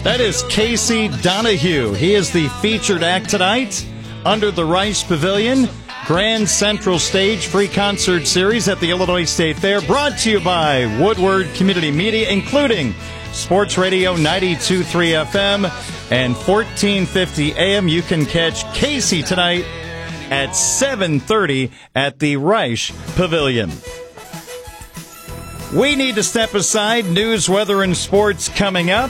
That is Casey Donahue. He is the featured act tonight under the Rice Pavilion. Grand Central Stage free concert series at the Illinois State Fair, brought to you by Woodward Community Media, including Sports Radio 92.3 FM and 1450 AM. You can catch Casey tonight at 7:30 at the Rice Pavilion. We need to step aside. News, weather, and sports coming up.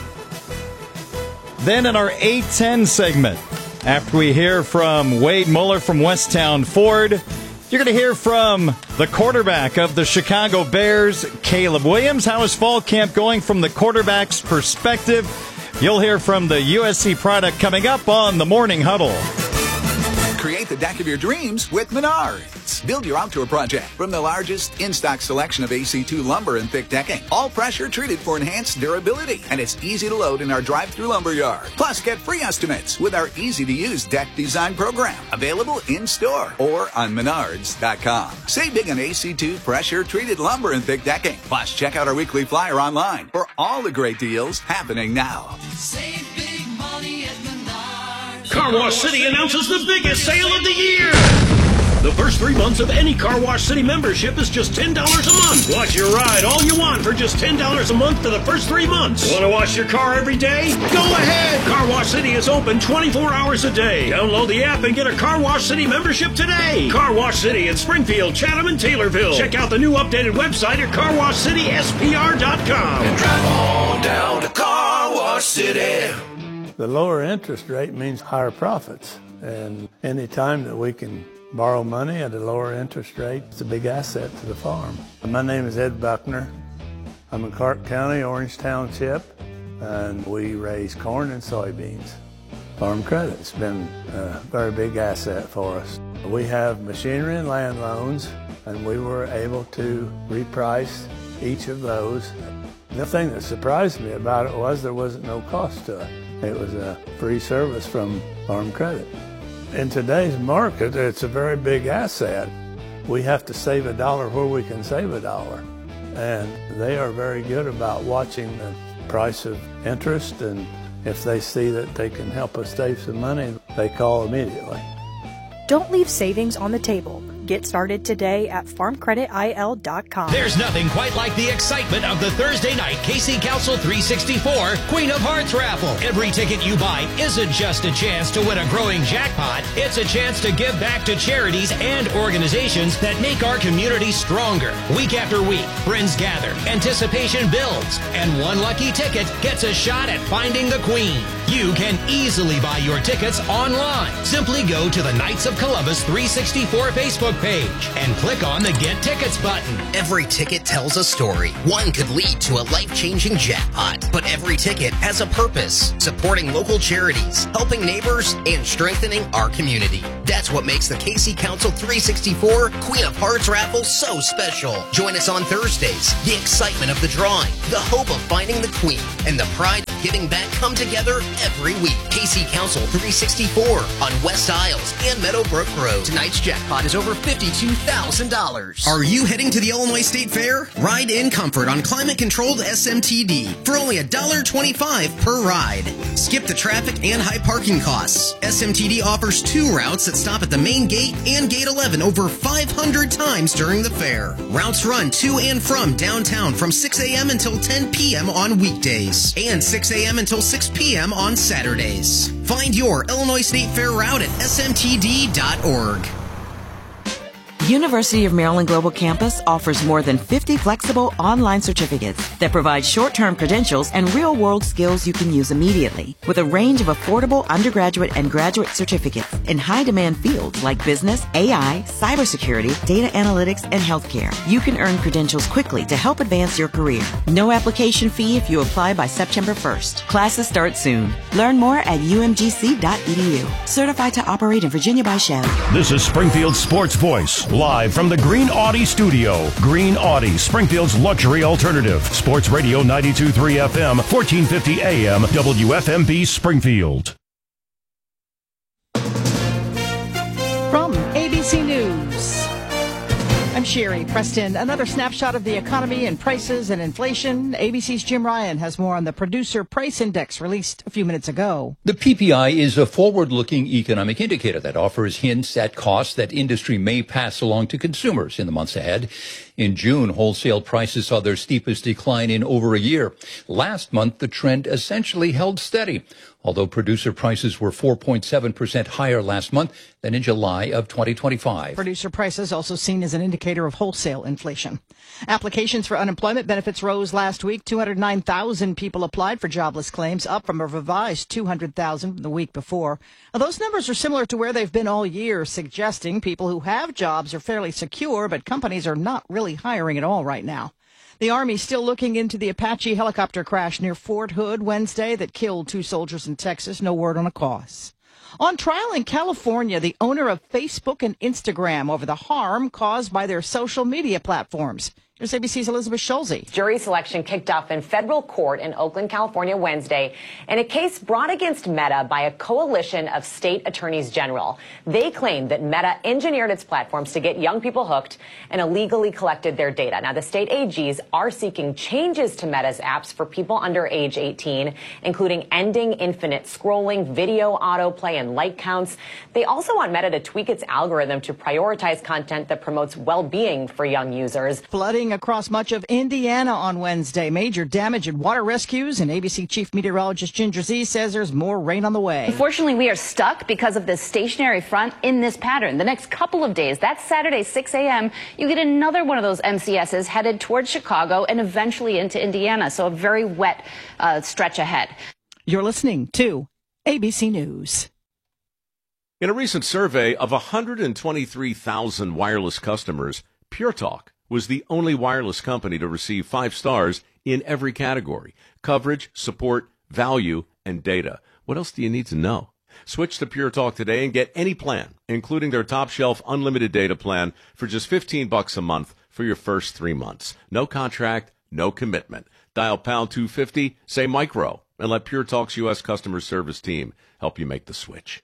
Then in our 8:10 segment, after we hear from Wade Muller from Westtown Ford, you're going to hear from the quarterback of the Chicago Bears, Caleb Williams. How is fall camp going from the quarterback's perspective? You'll hear from the USC product coming up on the Morning Huddle. Create the deck of your dreams with Menards. Build your outdoor project from the largest in-stock selection of AC2 lumber and thick decking. All pressure treated for enhanced durability. And it's easy to load in our drive-through lumber yard. Plus, get free estimates with our easy-to-use deck design program. Available in-store or on Menards.com. Save big on AC2 pressure treated lumber and thick decking. Plus, check out our weekly flyer online for all the great deals happening now. Save big money at Menards. Car Wash City announces the biggest sale of the year. The first 3 months of any Car Wash City membership is just $10 a month. Wash your ride all you want for just $10 a month for the first 3 months. Want to wash your car every day? Go ahead. Car Wash City is open 24 hours a day. Download the app and get a Car Wash City membership today. Car Wash City in Springfield, Chatham, and Taylorville. Check out the new updated website at carwashcityspr.com. And drive on down to Car Wash City. The lower interest rate means higher profits. And any time that we can borrow money at a lower interest rate, it's a big asset to the farm. My name is Ed Buckner. I'm in Clark County, Orange Township, and we raise corn and soybeans. Farm Credit's been a very big asset for us. We have machinery and land loans, and we were able to reprice each of those. The thing that surprised me about it was there wasn't no cost to it. It was a free service from Farm Credit. In today's market, it's a very big asset. We have to save a dollar where we can save a dollar. And they are very good about watching the price of interest, and if they see that they can help us save some money, they call immediately. Don't leave savings on the table. Get started today at farmcreditil.com. There's nothing quite like the excitement of the Thursday night KC Council 364 Queen of Hearts raffle. Every ticket you buy isn't just a chance to win a growing jackpot. It's a chance to give back to charities and organizations that make our community stronger. Week after week, friends gather, anticipation builds, and one lucky ticket gets a shot at finding the Queen. You can easily buy your tickets online. Simply go to the Knights of Columbus 364 Facebook page and click on the Get Tickets button. Every ticket tells a story. One could lead to a life-changing jackpot, but every ticket has a purpose: supporting local charities, helping neighbors, and strengthening our community. That's what makes the KC Council 364 Queen of Hearts raffle so special. Join us on Thursdays. The excitement of the drawing, the hope of finding the Queen, and the pride of giving back come together every week. KC Council 364 on West Isles and Meadowbrook Road. Tonight's jackpot is over $52,000. Are you heading to the Illinois State Fair? Ride in comfort on climate-controlled SMTD for only $1.25 per ride. Skip the traffic and high parking costs. SMTD offers 2 routes that stop at the main gate and gate 11 over 500 times during the fair. Routes run to and from downtown from 6 a.m. until 10 p.m. on weekdays and 6 a.m. until 6 p.m. on Saturdays. Find your Illinois State Fair route at smtd.org. University of Maryland Global Campus offers more than 50 flexible online certificates that provide short-term credentials and real-world skills you can use immediately, with a range of affordable undergraduate and graduate certificates in high-demand fields like business, AI, cybersecurity, data analytics, and healthcare. You can earn credentials quickly to help advance your career. No application fee if you apply by September 1st. Classes start soon. Learn more at umgc.edu. Certified to operate in Virginia by Chev. This is Springfield Sports Voice, live from the Green Audi studio. Green Audi, Springfield's luxury alternative. Sports Radio 92.3 FM, 1450 AM, WFMB Springfield. From ABC News, I'm Sherry. Preston, another snapshot of the economy and prices and inflation. ABC's Jim Ryan has more on the Producer Price Index released a few minutes ago. The PPI is a forward-looking economic indicator that offers hints at costs that industry may pass along to consumers in the months ahead. In June, wholesale prices saw their steepest decline in over a year. Last month, the trend essentially held steady, although producer prices were 4.7% higher last month than in July of 2025. Producer prices also seen as an indicator of wholesale inflation. Applications for unemployment benefits rose last week. 209,000 people applied for jobless claims, up from a revised 200,000 the week before. Now, those numbers are similar to where they've been all year, suggesting people who have jobs are fairly secure, but companies are not really hiring at all right now. The Army still looking into the Apache helicopter crash near Fort Hood Wednesday that killed 2 soldiers in Texas. No word on a cause. On trial in California, the owner of Facebook and Instagram over the harm caused by their social media platforms. Here's ABC's Elizabeth Schulze. Jury selection kicked off in federal court in Oakland, California, Wednesday in a case brought against Meta by a coalition of state attorneys general. They claim that Meta engineered its platforms to get young people hooked and illegally collected their data. Now, the state AGs are seeking changes to Meta's apps for people under age 18, including ending infinite scrolling, video autoplay, and like counts. They also want Meta to tweak its algorithm to prioritize content that promotes well-being for young users. Flooding across much of Indiana on Wednesday. Major damage and water rescues, and ABC Chief Meteorologist Ginger Z says there's more rain on the way. Unfortunately, we are stuck because of this stationary front in this pattern. The next couple of days, that's Saturday, 6 a.m., you get another one of those MCSs headed towards Chicago and eventually into Indiana. So a very wet stretch ahead. You're listening to ABC News. In a recent survey of 123,000 wireless customers, Pure Talk was the only wireless company to receive 5 stars in every category: coverage, support, value, and data. What else do you need to know? Switch to Pure Talk today and get any plan, including their top shelf unlimited data plan, for just $15 a month for your first 3 months. No contract, no commitment. Dial pound 250, say micro, and let Pure Talk's U.S. customer service team help you make the switch.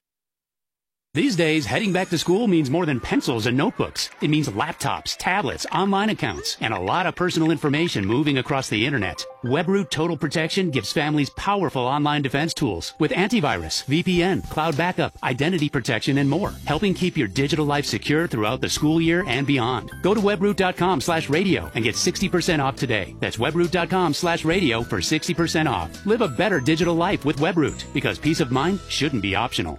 These days, heading back to school means more than pencils and notebooks. It means laptops, tablets, online accounts, and a lot of personal information moving across the internet. WebRoot Total Protection gives families powerful online defense tools with antivirus, VPN, cloud backup, identity protection, and more, helping keep your digital life secure throughout the school year and beyond. Go to webroot.com/radio and get 60% off today. That's webroot.com/radio for 60% off. Live a better digital life with WebRoot, because peace of mind shouldn't be optional.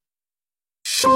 From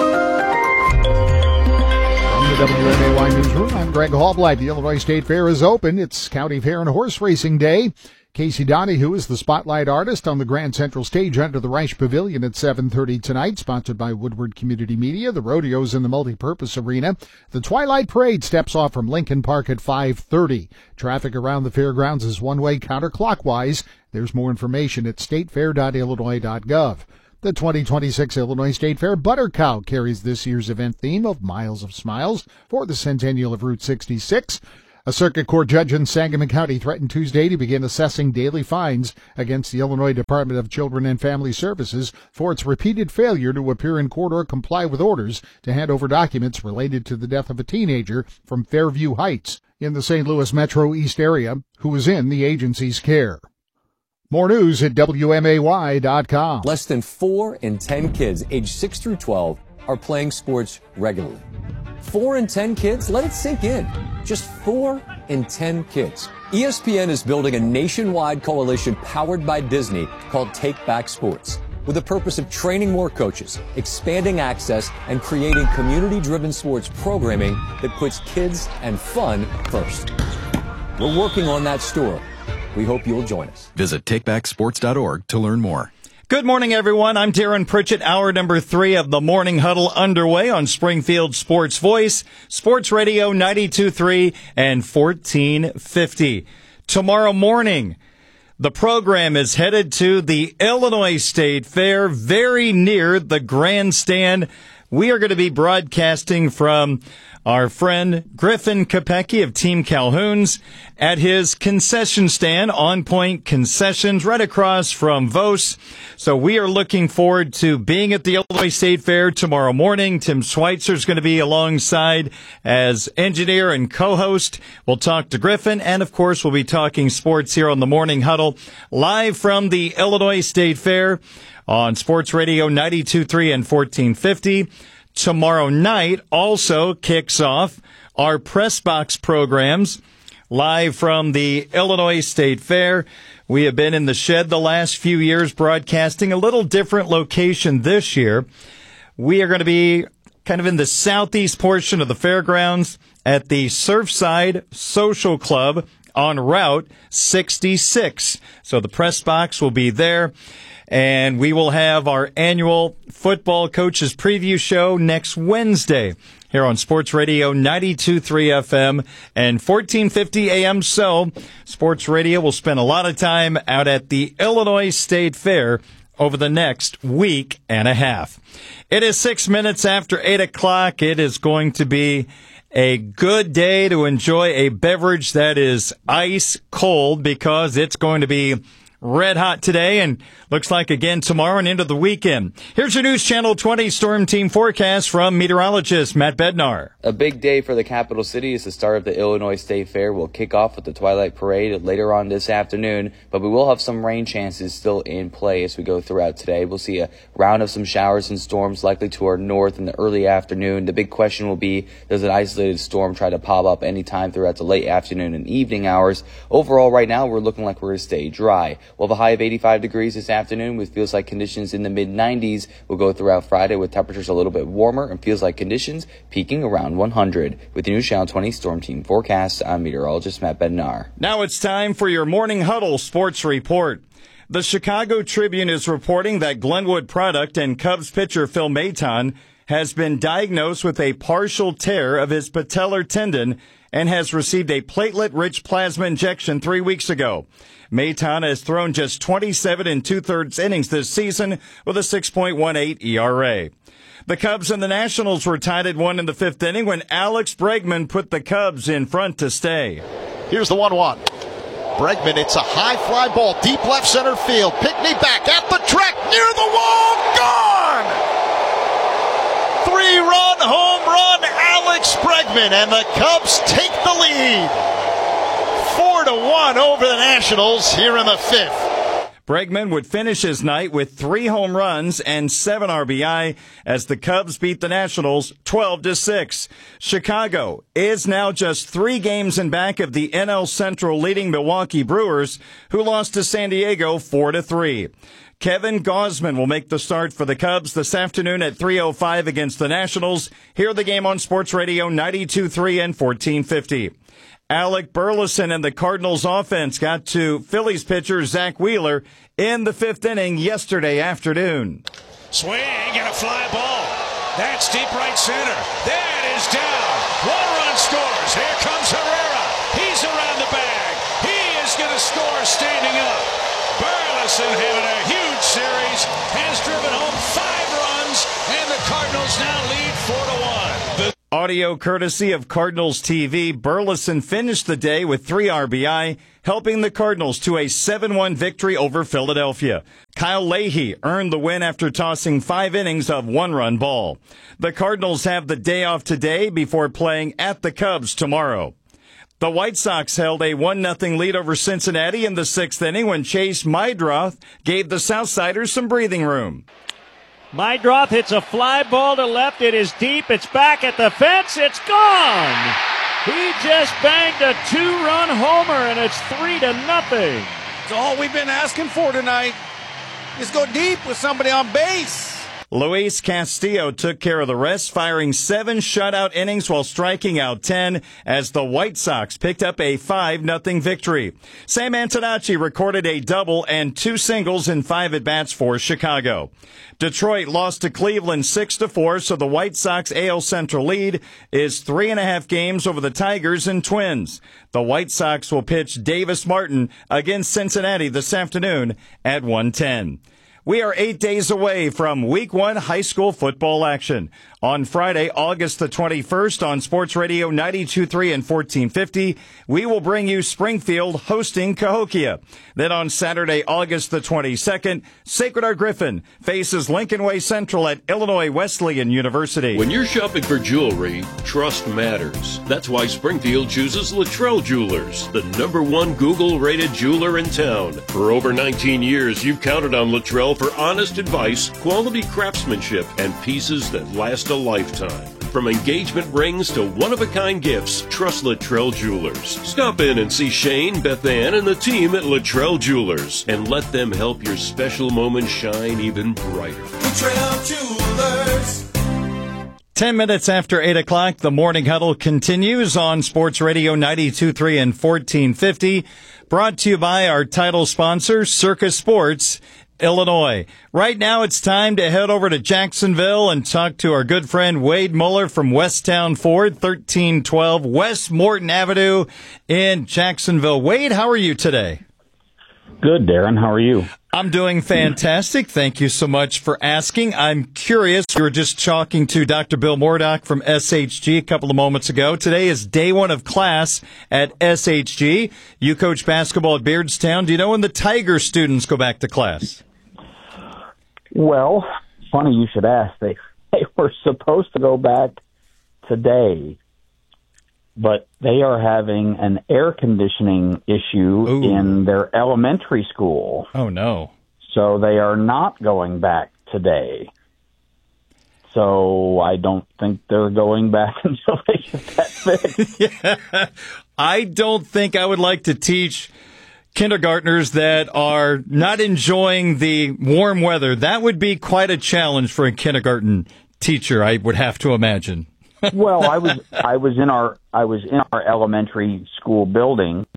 the WMAY Newsroom, I'm Greg Hallblight. The Illinois State Fair is open. It's County Fair and Horse Racing Day. Casey Donahue is the spotlight artist on the Grand Central Stage under the Reich Pavilion at 7:30 tonight, sponsored by Woodward Community Media. The rodeo's in the multipurpose arena. The Twilight Parade steps off from Lincoln Park at 5:30. Traffic around the fairgrounds is one-way counterclockwise. There's more information at statefair.illinois.gov. The 2026 Illinois State Fair Butter Cow carries this year's event theme of Miles of Smiles for the centennial of Route 66. A circuit court judge in Sangamon County threatened Tuesday to begin assessing daily fines against the Illinois Department of Children and Family Services for its repeated failure to appear in court or comply with orders to hand over documents related to the death of a teenager from Fairview Heights in the St. Louis Metro East area who was in the agency's care. More news at WMAY.com. Less than 4 in 10 kids aged 6 through 12 are playing sports regularly. 4 in 10 kids? Let it sink in. Just 4 in 10 kids. ESPN is building a nationwide coalition powered by Disney called Take Back Sports, with the purpose of training more coaches, expanding access, and creating community-driven sports programming that puts kids and fun first. We're working on that story. We hope you'll join us. Visit takebacksports.org to learn more. Good morning, everyone. I'm Darren Pritchett. Hour number 3 of the Morning Huddle underway on Springfield Sports Voice, Sports Radio 92.3 and 1450. Tomorrow morning, the program is headed to the Illinois State Fair, very near the grandstand we are going to be broadcasting from our friend Griffin Kopecky of Team Calhoun's at his concession stand, On Point Concessions, right across from Vos. So we are looking forward to being at the Illinois State Fair tomorrow morning. Tim Schweitzer is going to be alongside as engineer and co-host. We'll talk to Griffin, and of course we'll be talking sports here on the Morning Huddle, live from the Illinois State Fair on Sports Radio 92.3 and 1450. Tomorrow night also kicks off our Press Box programs live from the Illinois State Fair. We have been in the shed the last few years broadcasting a little different location this year. We are going to be kind of in the southeast portion of the fairgrounds at the Surfside Social Club on Route 66. So the Press Box will be there. And we will have our annual football coaches preview show next Wednesday here on Sports Radio 92.3 FM and 1450 AM. So Sports Radio will spend a lot of time out at the Illinois State Fair over the next week and a half. It is 6 minutes after 8 o'clock. It is going to be a good day to enjoy a beverage that is ice cold because it's going to be red hot today and looks like again tomorrow and into the weekend. Here's your News Channel 20 Storm Team forecast from meteorologist Matt Bednar. A big day for the capital city as the start of the Illinois State Fair will kick off with the Twilight Parade later on this afternoon, but we will have some rain chances still in play as we go throughout today. We'll see a round of some showers and storms likely to our north in the early afternoon. The big question will be, does an isolated storm try to pop up anytime throughout the late afternoon and evening hours? Overall, right now, we're looking like we're going to stay dry. We'll have a high of 85 degrees this afternoon with feels like conditions in the mid-90s. We'll go throughout Friday with temperatures a little bit warmer and feels like conditions peaking around 100. With the News Channel 20 Storm Team forecast, I'm meteorologist Matt Bednar. Now it's time for your Morning Huddle Sports Report. The Chicago Tribune is reporting that Glenwood product and Cubs pitcher Phil Maton has been diagnosed with a partial tear of his patellar tendon and has received a platelet-rich plasma injection 3 weeks ago. Maton has thrown just 27 2/3 innings this season with a 6.18 ERA. The Cubs and the Nationals were tied at 1 in the 5th inning when Alex Bregman put the Cubs in front to stay. Here's the 1-1. Bregman, it's a high fly ball, deep left center field. Pickney back at the track, near the wall, gone! 3-run home run, Alex Bregman, and the Cubs take the lead. 4-1 over the Nationals here in the 5th. Bregman would finish his night with 3 home runs and 7 RBI as the Cubs beat the Nationals 12-6. Chicago is now just 3 games in back of the NL Central leading Milwaukee Brewers, who lost to San Diego 4-3. Kevin Gausman will make the start for the Cubs this afternoon at 3:05 against the Nationals. Hear the game on Sports Radio 92.3 and 1450. Alec Burleson and the Cardinals offense got to Phillies pitcher Zach Wheeler in the 5th inning yesterday afternoon. Swing and a fly ball. That's deep right center. That is down. 1 run scores. Here comes Herrera. He's around the bag. He is going to score standing up. Burleson having a huge series, has driven home 5 runs, and the Cardinals now lead 4-1. Audio courtesy of Cardinals TV, Burleson finished the day with 3 RBI, helping the Cardinals to a 7-1 victory over Philadelphia. Kyle Leahy earned the win after tossing 5 innings of 1-run ball. The Cardinals have the day off today before playing at the Cubs tomorrow. The White Sox held a 1-0 lead over Cincinnati in the 6th inning when Chase Meidroth gave the Southsiders some breathing room. Meidroth hits a fly ball to left. It is deep. It's back at the fence. It's gone. He just banged a 2-run homer, and it's 3-0. It's all we've been asking for tonight. Just go deep with somebody on base. Luis Castillo took care of the rest, firing 7 shutout innings while striking out 10 as the White Sox picked up a 5-0 victory. Sam Antonacci recorded a double and 2 singles in 5 at-bats for Chicago. Detroit lost to Cleveland 6-4, so the White Sox AL Central lead is 3.5 games over the Tigers and Twins. The White Sox will pitch Davis Martin against Cincinnati this afternoon at 1:10. We are 8 days away from Week 1 high school football action. On Friday, August the 21st on Sports Radio 92.3 and 1450, we will bring you Springfield hosting Cahokia. Then on Saturday, August the 22nd, Sacred Heart Griffin faces Lincoln Way Central at Illinois Wesleyan University. When you're shopping for jewelry, trust matters. That's why Springfield chooses Luttrell Jewelers, the #1 Google-rated jeweler in town. For over 19 years, you've counted on Luttrell for honest advice, quality craftsmanship, and pieces that last a lifetime. From engagement rings to one-of-a-kind gifts, trust Luttrell Jewelers. Stop in and see Shane, Beth Ann, and the team at Luttrell Jewelers, and let them help your special moments shine even brighter. Luttrell Jewelers. 10 minutes after 8 o'clock, the Morning Huddle continues on Sports Radio 92.3 and 1450. Brought to you by our title sponsor, Circus Sports Illinois. Right now, it's time to head over to Jacksonville and talk to our good friend Wade Muller from Westtown Ford, 1312 West Morton Avenue in Jacksonville. Wade, how are you today? Good, Darren. How are you? I'm doing fantastic. Thank you so much for asking. I'm curious. We were just talking to Dr. Bill Mordock from SHG a couple of moments ago. Today is day 1 of class at SHG. You coach basketball at Beardstown. Do you know when the Tiger students go back to class? Well, funny you should ask. They were supposed to go back today, but they are having an air conditioning issue in their elementary school. Oh, no. So they are not going back today. So I don't think they're going back until they get that fixed. Yeah. I don't think I would like to teach kindergartners that are not enjoying the warm weather. That would be quite a challenge for a kindergarten teacher, I would have to imagine. Well, I was in our elementary school building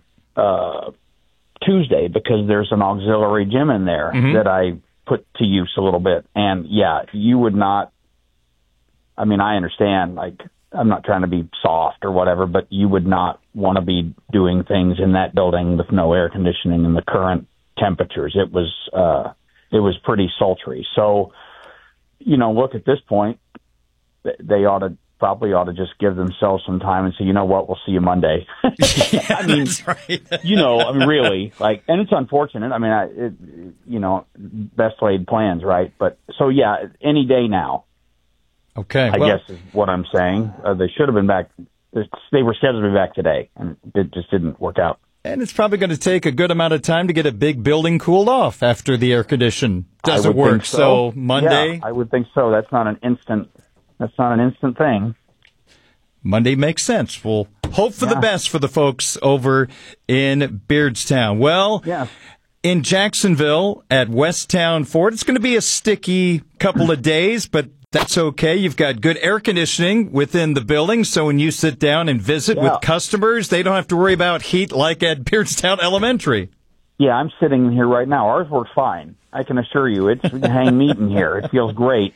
Tuesday because there's an auxiliary gym in there that I put to use a little bit. And yeah, you would not. I mean, I understand. Like, I'm not trying to be soft or whatever, but you would not want to be doing things in that building with no air conditioning in the current temperatures. It was pretty sultry. So, look, at this point, they probably ought to just give themselves some time and say, you know what, we'll see you Monday. Yeah, I mean, that's right. Really, and it's unfortunate. I mean, best laid plans, right? But so, yeah, any day now. Okay. I guess is what I'm saying. They should have been back. They were scheduled to be back today, and it just didn't work out. And it's probably going to take a good amount of time to get a big building cooled off after the air condition doesn't work. So Monday, yeah, I would think so. That's not an instant thing. Monday makes sense. We'll hope for the best for the folks over in Beardstown. Well, in Jacksonville at Westtown Ford, it's going to be a sticky couple of days, but that's okay. You've got good air conditioning within the building, so when you sit down and visit with customers, they don't have to worry about heat like at Beardstown Elementary. Yeah, I'm sitting here right now. Ours works fine. I can assure you. We can hang meat in here. It feels great.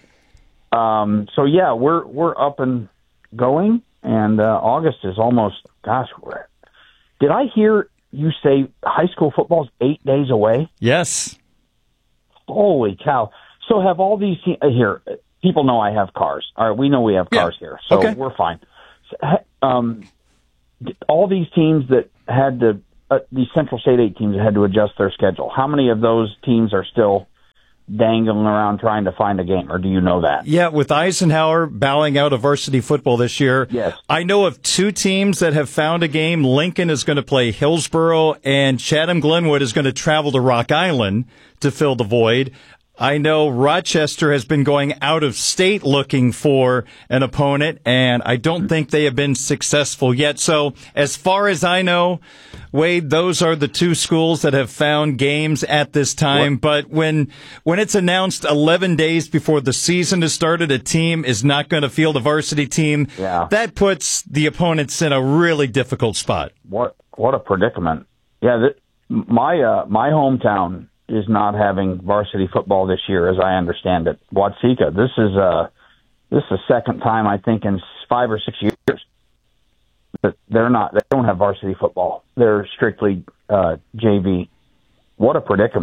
So yeah, we're up and going, and August is almost. Gosh, did I hear you say high school football's 8 days away? Yes. Holy cow! So have all these here? People know I have cars. All right, we know we have cars here, so we're fine. All these teams that had to, these Central State 8 teams that had to adjust their schedule. How many of those teams are still dangling around trying to find a game, or do you know that? Yeah, with Eisenhower bowing out of varsity football this year, I know of 2 teams that have found a game. Lincoln is going to play Hillsboro, and Chatham-Glenwood is going to travel to Rock Island to fill the void. I know Rochester has been going out of state looking for an opponent, and I don't think they have been successful yet. So as far as I know, Wade, those are the 2 schools that have found games at this time. But when it's announced 11 days before the season has started, a team is not going to field a varsity team, that puts the opponents in a really difficult spot. What a predicament. Yeah, my hometown is not having varsity football this year, as I understand it. Watseka. This is the second time, I think, in 5 or 6 years that they don't have varsity football. They're strictly JV. What a predicament.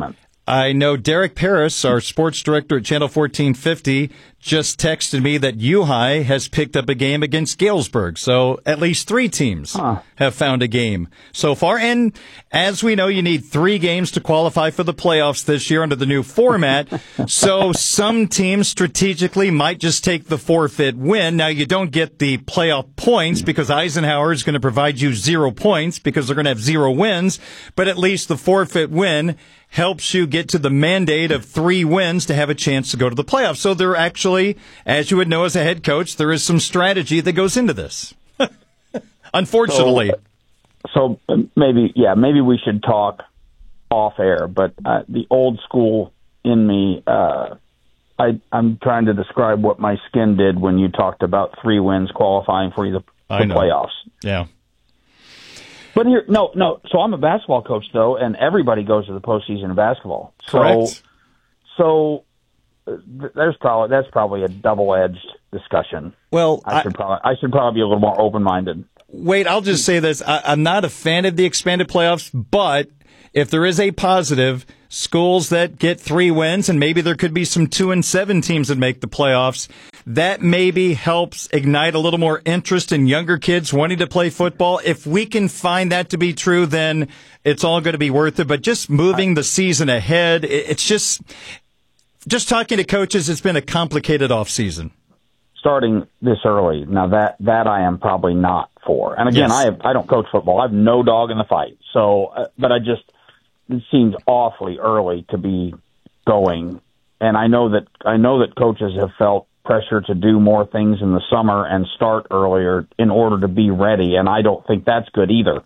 I know Derek Paris, our sports director at Channel 1450, just texted me that U-High has picked up a game against Galesburg. So at least 3 teams have found a game so far. And as we know, you need 3 games to qualify for the playoffs this year under the new format. So some teams strategically might just take the forfeit win. Now, you don't get the playoff points because Eisenhower is going to provide you 0 points because they're going to have 0 wins. But at least the forfeit win helps you get to the mandate of 3 wins to have a chance to go to the playoffs. So there actually, as you would know as a head coach, there is some strategy that goes into this. Unfortunately. So maybe we should talk off air, but the old school in me, I'm trying to describe what my skin did when you talked about 3 wins qualifying for the playoffs. Yeah. But so I'm a basketball coach, though, and everybody goes to the postseason in basketball. Correct. So that's probably a double-edged discussion. Well, I should probably be a little more open-minded. Wait, I'll just say this. I'm not a fan of the expanded playoffs, but if there is a positive, schools that get 3 wins, and maybe there could be some 2-7 teams that make the playoffs, that maybe helps ignite a little more interest in younger kids wanting to play football. If we can find that to be true, then it's all going to be worth it. But just moving the season ahead, it's just talking to coaches, it's been a complicated offseason. Starting this early, now that I am probably not for. And again, Yes. I don't coach football. I have no dog in the fight. So, but it seems awfully early to be going. And I know that coaches have felt pressure to do more things in the summer and start earlier in order to be ready. And I don't think that's good either.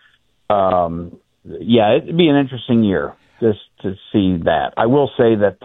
It'd be an interesting year just to see that. I will say that,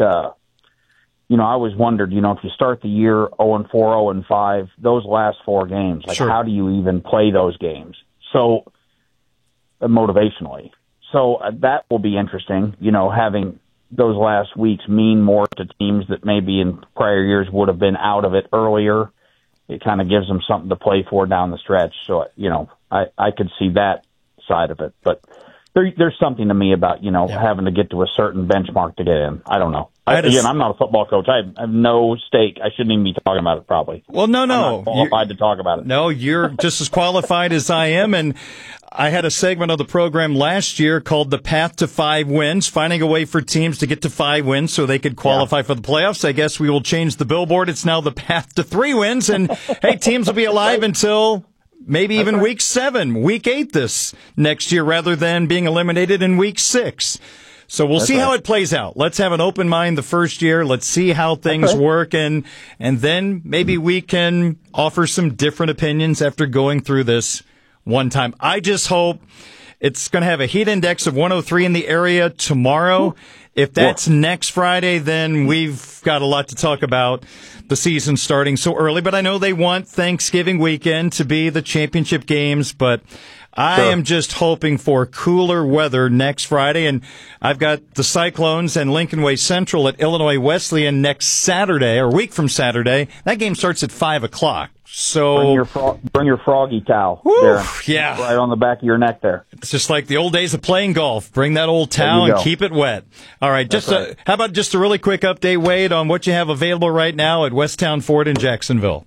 I always wondered, if you start the year 0-4, 0-5, those last 4 games, how do you even play those games? So, motivationally. So that will be interesting, having those last weeks mean more to teams that maybe in prior years would have been out of it earlier. It kind of gives them something to play for down the stretch. So, I could see that side of it. But there's something to me about, having to get to a certain benchmark to get in. I don't know. I'm not a football coach. I have no stake. I shouldn't even be talking about it, probably. Well, no. I'm not qualified to talk about it. No, you're just as qualified as I am. And I had a segment of the program last year called The Path to 5 Wins, finding a way for teams to get to 5 wins so they could qualify for the playoffs. I guess we will change the billboard. It's now The Path to 3 Wins. And, hey, teams will be alive until maybe even week 7, week 8 this next year rather than being eliminated in week 6. So we'll see how it plays out. Let's have an open mind the first year. Let's see how things work, and then maybe we can offer some different opinions after going through this one time. I just hope it's going to have a heat index of 103 in the area tomorrow. If that's next Friday, then we've got a lot to talk about the season starting so early. But I know they want Thanksgiving weekend to be the championship games, but I am just hoping for cooler weather next Friday. And I've got the Cyclones and Lincoln Way Central at Illinois Wesleyan next Saturday, or a week from Saturday. That game starts at 5 o'clock. So bring your froggy towel. Woo, yeah. Right on the back of your neck there. It's just like the old days of playing golf. Bring that old towel and keep it wet. All right. How about just a really quick update, Wade, on what you have available right now at Westtown Ford in Jacksonville?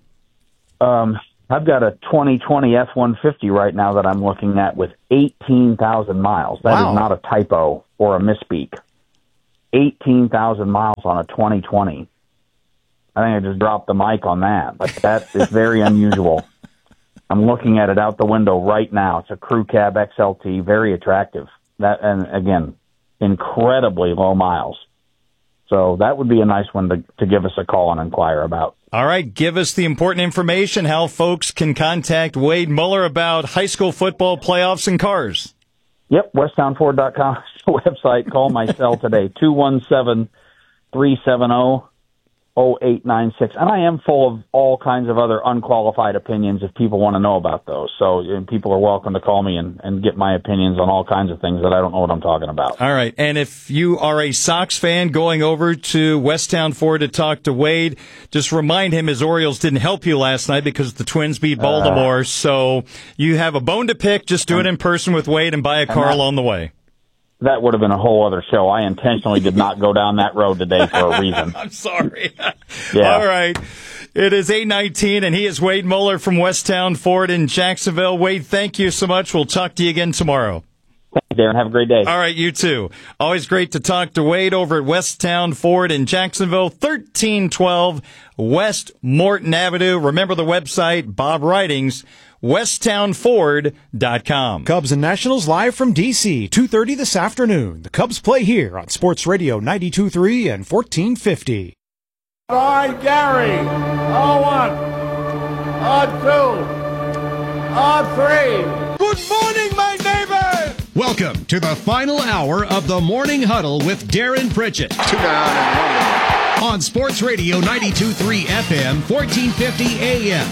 I've got a 2020 F-150 right now that I'm looking at with 18,000 miles. That is not a typo or a misspeak. 18,000 miles on a 2020. I think I just dropped the mic on that. But that is very unusual. I'm looking at it out the window right now. It's a crew cab XLT, very attractive. And again, incredibly low miles. So that would be a nice one to give us a call and inquire about. All right, give us the important information, how folks can contact Wade Muller about high school football playoffs and cars. Yep, westtownford.com website. Call my cell today, 217-370-0896. And I am full of all kinds of other unqualified opinions if people want to know about those. So people are welcome to call me and get my opinions on all kinds of things that I don't know what I'm talking about. All right. And if you are a Sox fan going over to Westtown Ford to talk to Wade, just remind him his Orioles didn't help you last night because the Twins beat Baltimore. So you have a bone to pick. Just do it in person with Wade and buy a car along the way. that would have been a whole other show. I intentionally did not go down that road today for a reason. I'm sorry. Yeah. All right. It is 8:19, and he is Wade Muller from Westtown Ford in Jacksonville. Wade, thank you so much. We'll talk to you again tomorrow. Thanks, Darren. Have a great day. All right, you too. Always great to talk to Wade over at Westtown Ford in Jacksonville, 1312 West Morton Avenue. Remember the website, Bob Ridings, westtownford.com. Cubs and Nationals live from D.C., 2:30 this afternoon. The Cubs play here on Sports Radio 92.3 and 1450. All right, Gary. 0-1. 0-2. 0-3. Good morning, my neighbor. Welcome to the final hour of the Morning Huddle with Darren Pritchett. 2 down and 1. On Sports Radio 92.3 FM, 1450 AM,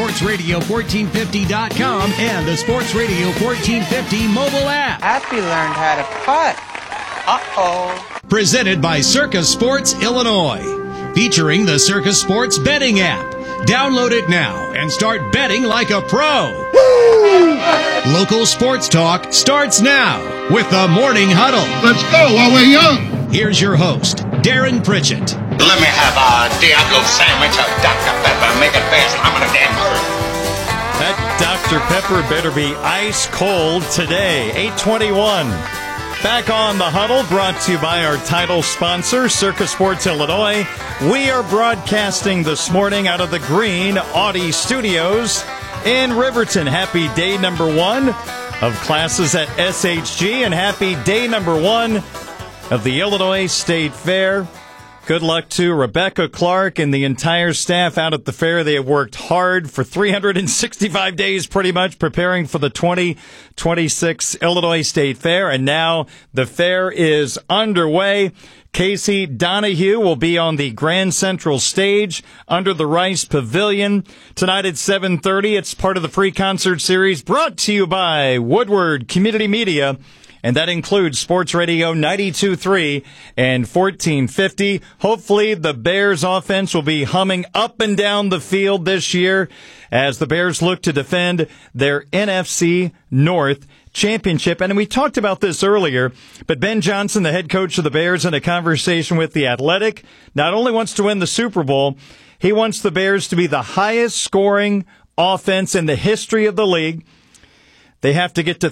sportsradio1450.com, and the Sports Radio 1450 mobile app. Happy learned how to putt. Uh-oh. Presented by Circus Sports Illinois. Featuring the Circus Sports betting app. Download it now and start betting like a pro. Woo! Local sports talk starts now with the Morning Huddle. Let's go while we're young. Here's your host, Darren Pritchett. Let me have a Diablo sandwich, a Dr. Pepper. Make it fast. I'm in a damn hurry. That Dr. Pepper better be ice cold today. 8:21. Back on the Huddle, brought to you by our title sponsor, Circus Sports Illinois. We are broadcasting this morning out of the Green Audi Studios in Riverton. Happy day number 1 of classes at SHG, and happy day number 1 of the Illinois State Fair. Good luck to Rebecca Clark and the entire staff out at the fair. They have worked hard for 365 days pretty much preparing for the 2026 Illinois State Fair, and now the fair is underway. Casey Donahue will be on the Grand Central stage under the Rice Pavilion tonight at 7:30. It's part of the free concert series brought to you by Woodward Community Media. And that includes Sports Radio 92.3 and 1450. Hopefully the Bears offense will be humming up and down the field this year as the Bears look to defend their NFC North championship. And we talked about this earlier, but Ben Johnson, the head coach of the Bears, in a conversation with The Athletic, not only wants to win the Super Bowl, he wants the Bears to be the highest scoring offense in the history of the league. They have to get to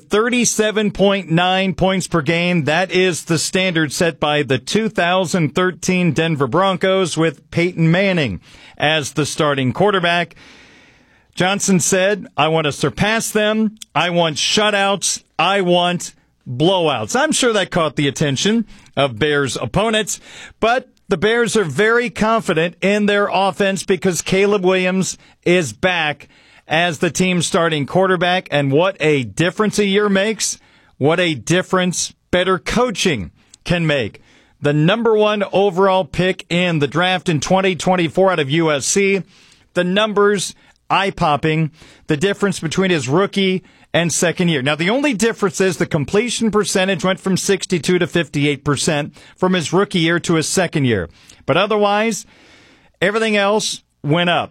37.9 points per game. That is the standard set by the 2013 Denver Broncos with Peyton Manning as the starting quarterback. Johnson said, I want to surpass them. I want shutouts. I want blowouts. I'm sure that caught the attention of Bears opponents, but the Bears are very confident in their offense because Caleb Williams is back as the team's starting quarterback, and what a difference a year makes, what a difference better coaching can make. The number 1 overall pick in the draft in 2024 out of USC, the numbers eye-popping, the difference between his rookie and second year. Now, the only difference is the completion percentage went from 62 to 58% from his rookie year to his second year. But otherwise, everything else went up.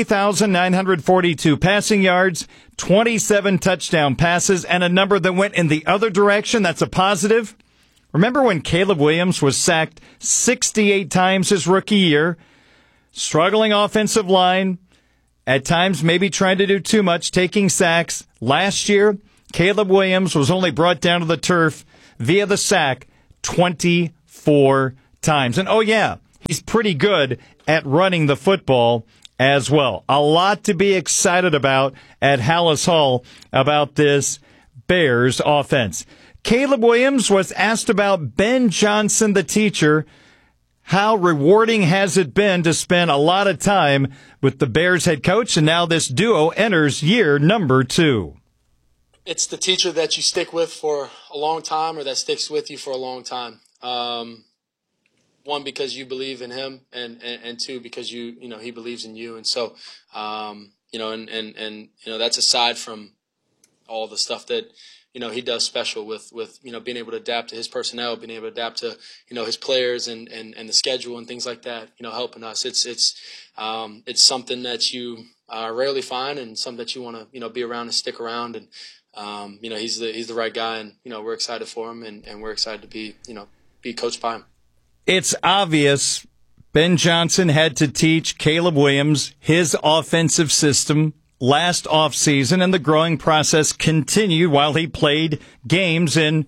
3,942 passing yards, 27 touchdown passes, and a number that went in the other direction. That's a positive. Remember when Caleb Williams was sacked 68 times his rookie year? Struggling offensive line, at times maybe trying to do too much, taking sacks. Last year, Caleb Williams was only brought down to the turf via the sack 24 times. And oh yeah, he's pretty good at running the football as well. A lot to be excited about at Hallis Hall about this Bears offense. Caleb Williams was asked about Ben Johnson, the teacher. How rewarding has it been to spend a lot of time with the Bears head coach, and now this duo enters year number 2. It's the teacher that you stick with for a long time, or that sticks with you for a long time. One, because you believe in him, and two, because he believes in you. And so, that's aside from all the stuff that, he does special with, being able to adapt to his personnel, being able to adapt to, his players and the schedule and things like that, helping us. It's something that you rarely find, and something that you want to, be around and stick around. And, he's the right guy, and we're excited for him, and we're excited to be coached by him. It's obvious Ben Johnson had to teach Caleb Williams his offensive system last offseason, and the growing process continued while he played games in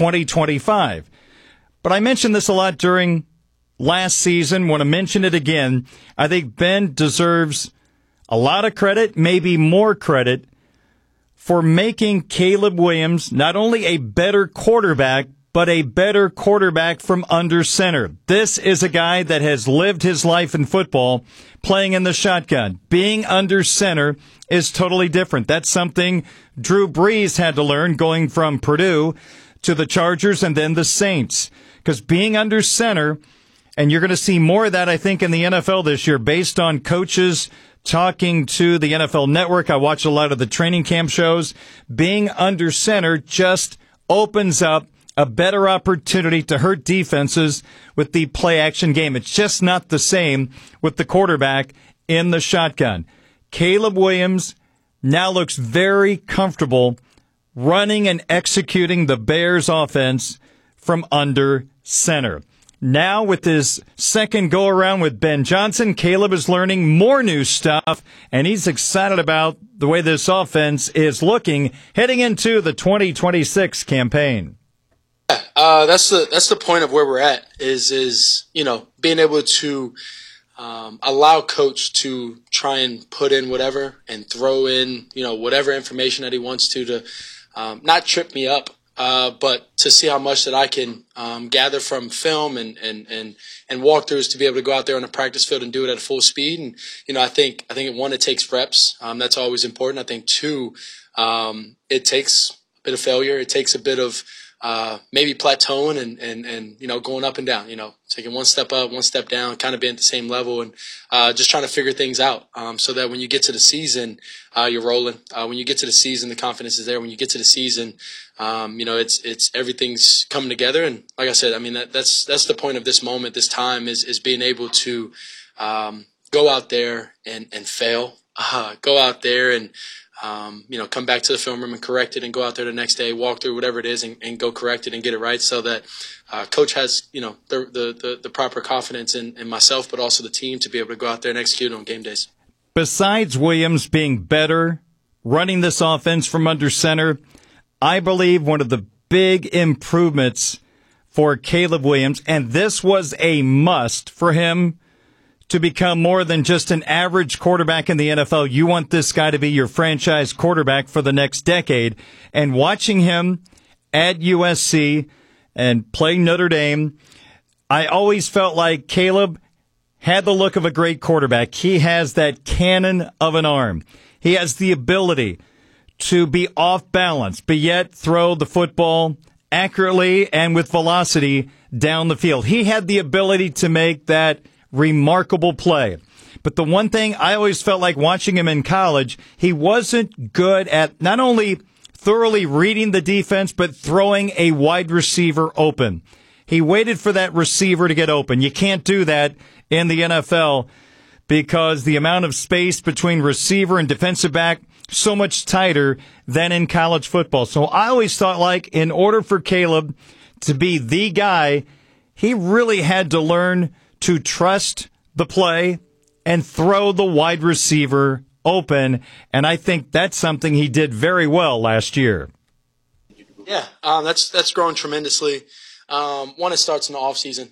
2025. But I mentioned this a lot during last season. Want to mention it again. I think Ben deserves a lot of credit, maybe more credit, for making Caleb Williams not only a better quarterback, but a better quarterback from under center. This is a guy that has lived his life in football playing in the shotgun. Being under center is totally different. That's something Drew Brees had to learn going from Purdue to the Chargers and then the Saints. Because being under center, and you're going to see more of that, I think, in the NFL this year based on coaches talking to the NFL Network. I watch a lot of the training camp shows. Being under center just opens up a better opportunity to hurt defenses with the play-action game. It's just not the same with the quarterback in the shotgun. Caleb Williams now looks very comfortable running and executing the Bears offense from under center. Now, with his second go-around with Ben Johnson, Caleb is learning more new stuff, and he's excited about the way this offense is looking heading into the 2026 campaign. That's the point of where we're at is being able to allow coach to try and put in whatever and throw in whatever information that he wants to not trip me up, but to see how much that I can gather from film and walkthroughs to be able to go out there on the practice field and do it at full speed. And I think one, it takes reps. That's always important. I think two, it takes a bit of failure. It takes a bit of maybe plateauing and going up and down, taking one step up, one step down, kind of being at the same level and just trying to figure things out so that when you get to the season, you're rolling. When you get to the season, the confidence is there. When you get to the season, it's everything's coming together. And like I said, I mean, that's the point of this moment, this time is being able to go out there and fail, go out there and come back to the film room and correct it and go out there the next day, walk through whatever it is and go correct it and get it right so that coach has, the proper confidence in myself, but also the team to be able to go out there and execute on game days. Besides Williams being better, running this offense from under center, I believe one of the big improvements for Caleb Williams, and this was a must for him to become more than just an average quarterback in the NFL. You want this guy to be your franchise quarterback for the next decade. And watching him at USC and play Notre Dame, I always felt like Caleb had the look of a great quarterback. He has that cannon of an arm. He has the ability to be off balance, but yet throw the football accurately and with velocity down the field. He had the ability to make that remarkable play. But the one thing I always felt like watching him in college, he wasn't good at not only thoroughly reading the defense, but throwing a wide receiver open. He waited for that receiver to get open. You can't do that in the NFL because the amount of space between receiver and defensive back so much tighter than in college football. So I always thought like in order for Caleb to be the guy, he really had to learn to trust the play and throw the wide receiver open. And I think that's something he did very well last year. Yeah, that's grown tremendously. One, it starts in the off season.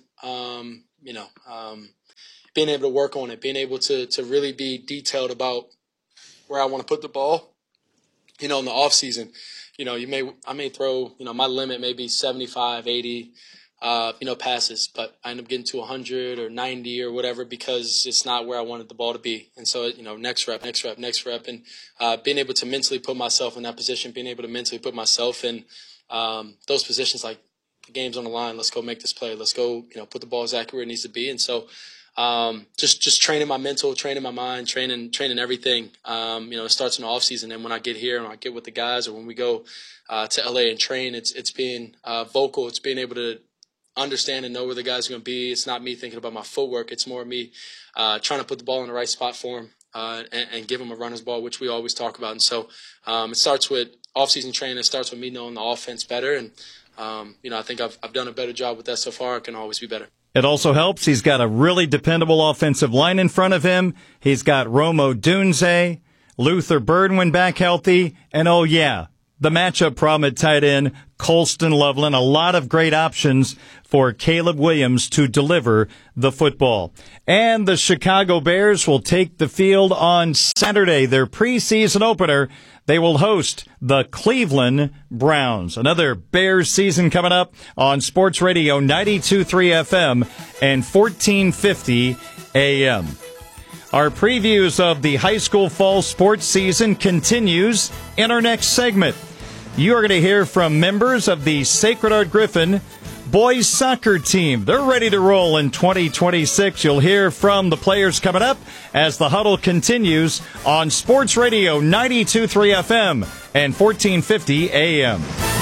Being able to work on it, being able to really be detailed about where I want to put the ball. In the off season, I may throw, my limit may be 75, 80, passes, but I end up getting to 100 or 90 or whatever because it's not where I wanted the ball to be. And so, next rep, and being able to mentally put myself in that position, being able to mentally put myself in those positions like the game's on the line, let's go make this play, let's go, put the ball exactly where it needs to be. And so just training my mental, training my mind, training everything. It starts in the off season. And when I get here and I get with the guys or when we go to LA and train, it's being vocal. It's being able to understand and know where the guys are going to be. It's not me thinking about my footwork. It's more me trying to put the ball in the right spot for him and give him a runner's ball, which we always talk about. And so it starts with off-season training that starts with me knowing the offense better. And, I think I've done a better job with that so far. It can always be better. It also helps. He's got a really dependable offensive line in front of him. He's got Rome Odunze, Luther Birdwin back healthy. And, the matchup problem at tight end, Colston Loveland. A lot of great options for Caleb Williams to deliver the football. And the Chicago Bears will take the field on Saturday, their preseason opener. They will host the Cleveland Browns. Another Bears season coming up on Sports Radio 92.3 FM and 1450 AM. Our previews of the high school fall sports season continues in our next segment. You are going to hear from members of the Sacred Heart Griffin boys soccer team. They're ready to roll in 2026. You'll hear from the players coming up as the huddle continues on Sports Radio 92.3 FM and 1450 AM.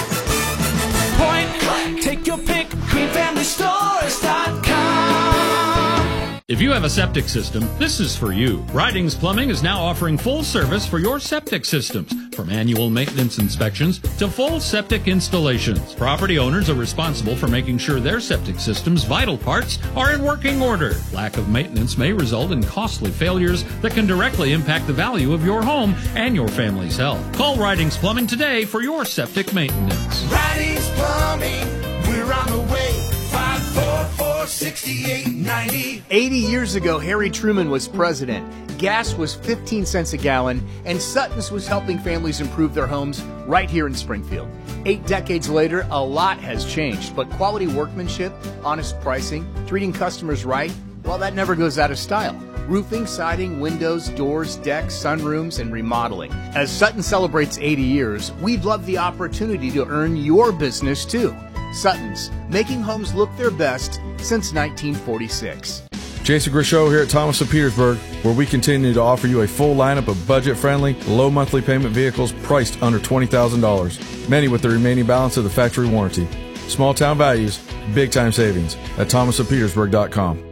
Point, take your pick, greenfamilystores.com. If you have a septic system, this is for you. Ridings Plumbing is now offering full service for your septic systems, from annual maintenance inspections to full septic installations. Property owners are responsible for making sure their septic system's vital parts are in working order. Lack of maintenance may result in costly failures that can directly impact the value of your home and your family's health. Call Ridings Plumbing today for your septic maintenance. Ridings Plumbing, we're on the way. 544-6890. 80 years ago, Harry Truman was president. Gas was 15 cents a gallon, and Sutton's was helping families improve their homes right here in Springfield. 8 decades later, a lot has changed, but quality workmanship, honest pricing, treating customers right, well, that never goes out of style. Roofing, siding, windows, doors, decks, sunrooms, and remodeling. As Sutton celebrates 80 years, we'd love the opportunity to earn your business too. Sutton's, making homes look their best since 1946. Jason Grishow here at Thomas of Petersburg, where we continue to offer you a full lineup of budget-friendly, low monthly payment vehicles priced under $20,000, many with the remaining balance of the factory warranty. Small town values, big time savings at thomasofpetersburg.com.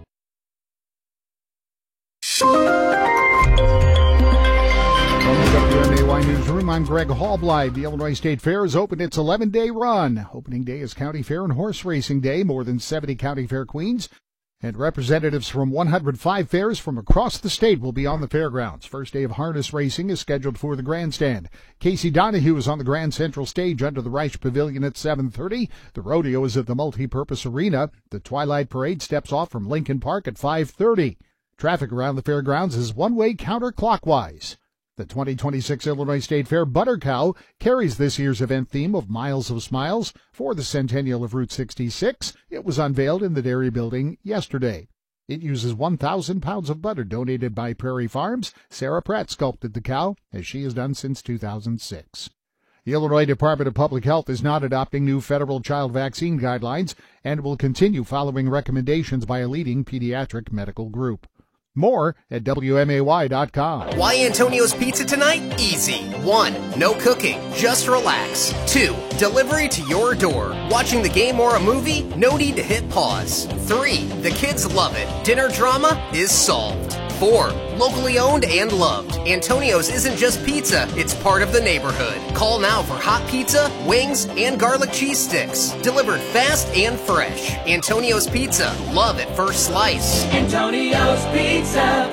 WMAY Newsroom, I'm Greg Hallbleib. The Illinois State Fair is open its 11-day run. Opening day is County Fair and Horse Racing Day. More than 70 County Fair queens and representatives from 105 fairs from across the state will be on the fairgrounds. First day of harness racing is scheduled for the grandstand. Casey Donahue is on the Grand Central Stage under the Reich Pavilion at 7:30. The rodeo is at the Multipurpose Arena. The Twilight Parade steps off from Lincoln Park at 5:30. Traffic around the fairgrounds is one-way counterclockwise. The 2026 Illinois State Fair Butter Cow carries this year's event theme of Miles of Smiles for the centennial of Route 66. It was unveiled in the Dairy Building yesterday. It uses 1,000 pounds of butter donated by Prairie Farms. Sarah Pratt sculpted the cow, as she has done since 2006. The Illinois Department of Public Health is not adopting new federal child vaccine guidelines and will continue following recommendations by a leading pediatric medical group. More at WMAY.com. Why Antonio's Pizza tonight? Easy. 1. No cooking. Just relax. 2. Delivery to your door. Watching the game or a movie? No need to hit pause. 3. The kids love it. Dinner drama is solved. 4. Locally owned and loved. Antonio's isn't just pizza, it's part of the neighborhood. Call now for hot pizza, wings, and garlic cheese sticks. Delivered fast and fresh. Antonio's Pizza. Love at first slice. Antonio's Pizza.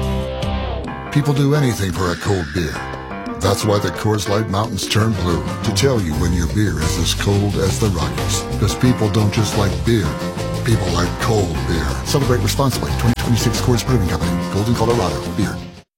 People do anything for a cold beer. That's why the Coors Light Mountains turn blue, to tell you when your beer is as cold as the Rockies. Because people don't just like beer, people like cold beer. Celebrate responsibly. 2026 Coors Brewing Company, Golden, Colorado. Beer.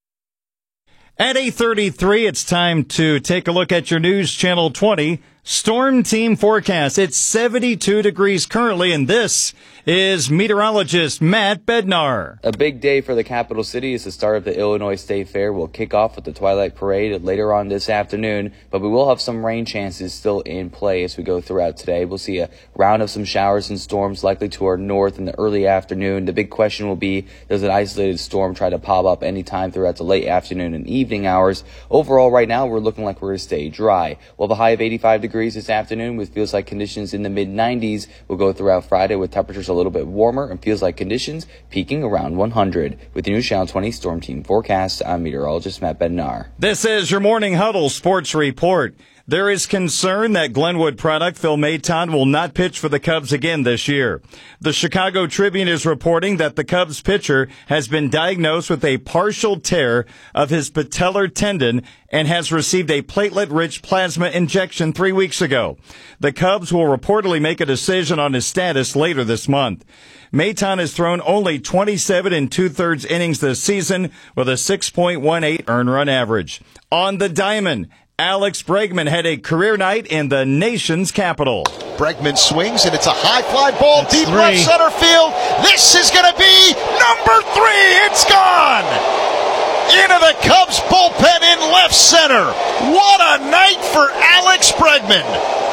At 8:33, it's time to take a look at your News Channel 20 Storm Team forecast. It's 72 degrees currently, and this is meteorologist Matt Bednar. A big day for the capital city as the start of the Illinois State Fair will kick off with the Twilight Parade later on this afternoon, but we will have some rain chances still in play as we go throughout today. We'll see a round of some showers and storms likely to our north in the early afternoon. The big question will be, does an isolated storm try to pop up anytime throughout the late afternoon and evening hours? Overall, right now, we're looking like we're going to stay dry. We'll have a high of 85 degrees this afternoon with feels like conditions in the mid-90s. We'll go throughout Friday with temperatures a little bit warmer and feels like conditions peaking around 100. With your new Channel 20 Storm Team forecast, I'm meteorologist Matt Bednar. This is your Morning Huddle Sports Report. There is concern that Glenwood product Phil Maton will not pitch for the Cubs again this year. The Chicago Tribune is reporting that the Cubs pitcher has been diagnosed with a partial tear of his patellar tendon and has received a platelet-rich plasma injection 3 weeks ago. The Cubs will reportedly make a decision on his status later this month. Maton has thrown only 27 2/3 innings this season with a 6.18 earned run average. On the diamond, Alex Bregman had a career night in the nation's capital. Bregman swings, and it's a high fly ball deep left center field. This is going to be number 3. It's gone! Into the Cubs bullpen in left center. What a night for Alex Bregman.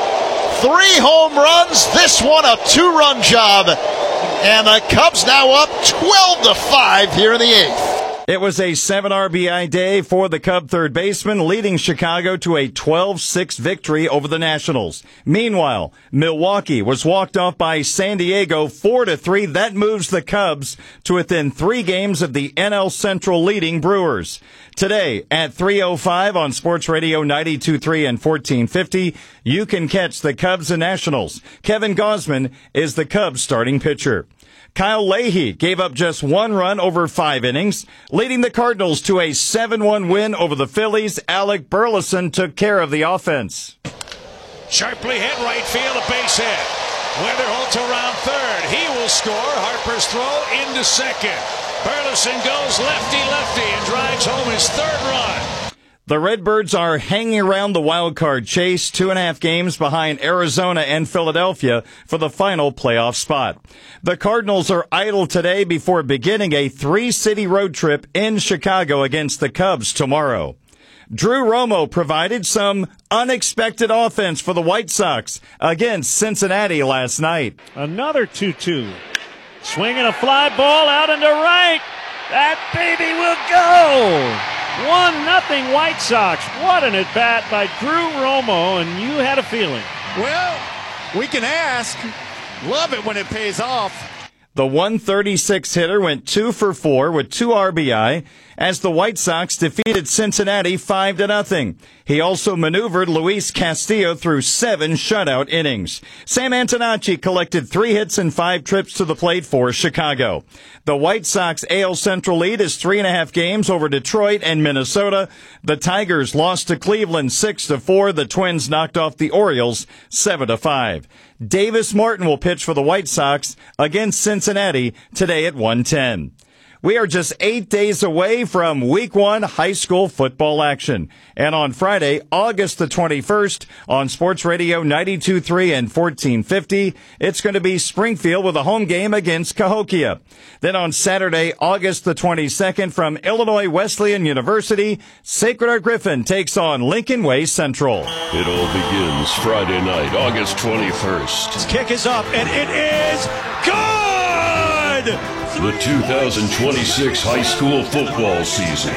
3 home runs, this one a 2-run job. And the Cubs now up 12-5 here in the 8th. It was a 7 RBI day for the Cub third baseman, leading Chicago to a 12-6 victory over the Nationals. Meanwhile, Milwaukee was walked off by San Diego 4-3. That moves the Cubs to within 3 games of the NL Central leading Brewers. Today at 3:05 on Sports Radio 92.3 and 1450, you can catch the Cubs and Nationals. Kevin Gausman is the Cubs starting pitcher. Kyle Leahy gave up just 1 run over 5 innings, leading the Cardinals to a 7-1 win over the Phillies. Alec Burleson took care of the offense. Sharply hit right field, a base hit. Wetherholt to round third. He will score. Harper's throw into second. Burleson goes lefty-lefty and drives home his 3rd run. The Redbirds are hanging around the wild card chase, 2.5 games behind Arizona and Philadelphia for the final playoff spot. The Cardinals are idle today before beginning a 3-city road trip in Chicago against the Cubs tomorrow. Drew Romo provided some unexpected offense for the White Sox against Cincinnati last night. Another 2-2. Swinging a fly ball out into right. That baby will go. 1-0 White Sox. What an at-bat by Drew Romo, and you had a feeling. Well, we can ask. Love it when it pays off. The 136 hitter went 2 for 4 with 2 RBI as the White Sox defeated Cincinnati 5-0. He also maneuvered Luis Castillo through 7 shutout innings. Sam Antonacci collected 3 hits and 5 trips to the plate for Chicago. The White Sox AL Central lead is 3.5 games over Detroit and Minnesota. The Tigers lost to Cleveland 6-4. The Twins knocked off the Orioles 7-5. Davis Martin will pitch for the White Sox against Cincinnati today at 1:10. We are just 8 days away from Week 1 high school football action. And on Friday, August the 21st, on Sports Radio 92.3 and 1450, it's going to be Springfield with a home game against Cahokia. Then on Saturday, August the 22nd, from Illinois Wesleyan University, Sacred Heart Griffin takes on Lincoln Way Central. It all begins Friday night, August 21st. His kick is up, and it is good! The 2026 high school football season.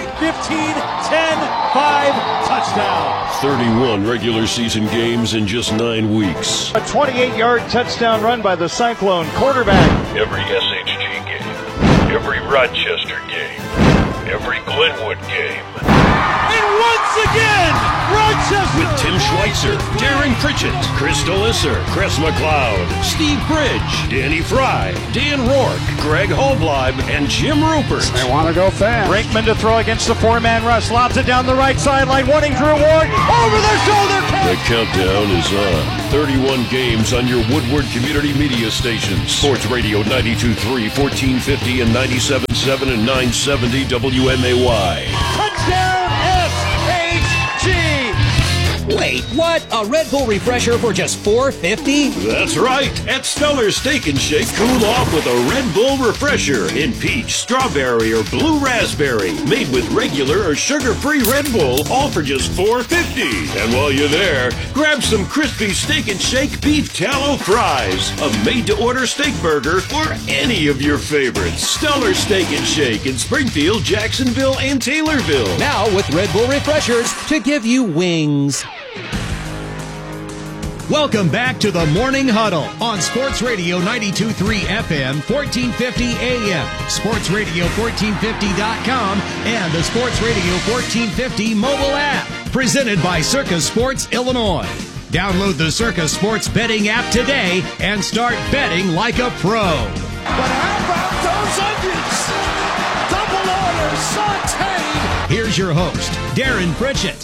15-10-5 touchdown. 31 regular season games in just 9 weeks. A 28-yard touchdown run by the Cyclone quarterback. Every SHG game, every Rochester game, every Glenwood game. And once again, Rochester! With Tim Schweitzer, Darren Pritchett, Chris Delisser, Chris McLeod, Steve Bridge, Danny Fry, Dan Rourke, Greg Holbleib, and Jim Rupert. They want to go fast. Brinkman to throw against the 4-man rush. Lobs it down the right sideline, wanting Drew Ward. Over their shoulder catch. The countdown is on. 31 games on your Woodward Community Media stations. Sports Radio 92.3, 1450, and 97.7 and 970 WMAY. Touchdown SHG! Wait, what? A Red Bull refresher for just $4.50? That's right. At Stellar Steak and Shake, cool off with a Red Bull refresher in peach, strawberry, or blue raspberry. Made with regular or sugar-free Red Bull, all for just $4.50. And while you're there, grab some crispy Steak and Shake beef tallow fries, a made-to-order steak burger, or any of your favorites. Stellar Steak and Shake in Springfield, Jacksonville, and Taylorville. Now with Red Bull refreshers to give you wings. Welcome back to the Morning Huddle on Sports Radio 92.3 FM, 1450 AM, sportsradio1450.com, and the Sports Radio 1450 mobile app. Presented by Circus Sports Illinois. Download the Circus Sports betting app today and start betting like a pro. But how about those onions? Double order sauteed. Here's your host, Darren Pritchett.